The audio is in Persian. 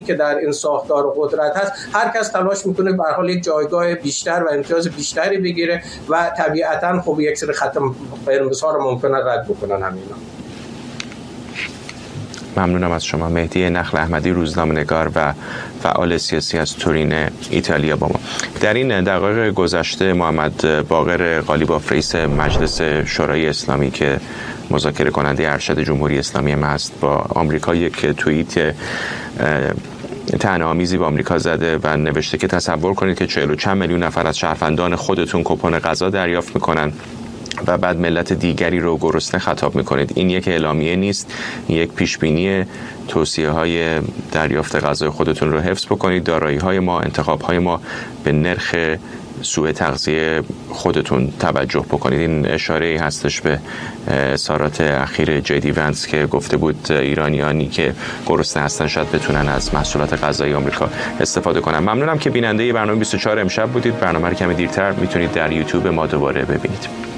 که در این ساختار و قدرت هست، هر کس تلاش میکنه به هر حال یک جایگاه بیشتر و امتیاز بیشتری بگیره و طبیعتاً خب یک سری خط قرمزها رو ممکنه رد بکنن همینا. ممنونم از شما. مهدی نخل احمدی، روزنامه‌نگار و فعال سیاسی از تورین ایتالیا با ما. در این دقایق گذشته محمد باقر قالیباف رئیس مجلس شورای اسلامی که مذاکره کننده ارشد جمهوری اسلامی ما است با آمریکا یک توییت طعنه‌آمیزی به آمریکا زده و نوشته که تصور کنید که 40 و چند میلیون نفر از شهروندان خودتون کوپن غذا دریافت میکنن و بعد ملت دیگری رو گرسنه خطاب میکنید. این یک اعلامیه نیست، یک پیشبینی. توصیه‌های دریافت غذای خودتون رو حفظ بکنید، دارایی‌های ما، انتخاب‌های ما، به نرخ سوء تغذیه خودتون توجه بکنید. این اشاره هستش به اظهارات اخیر جی ونس که گفته بود ایرانیانی که گرسنه هستن شاید بتونن از محصولات غذایی آمریکا استفاده کنن. ممنونم که بیننده برنامه 24 امشب بودید. برنامه رو کمی دیرتر میتونید در یوتیوب ما دوباره ببینید.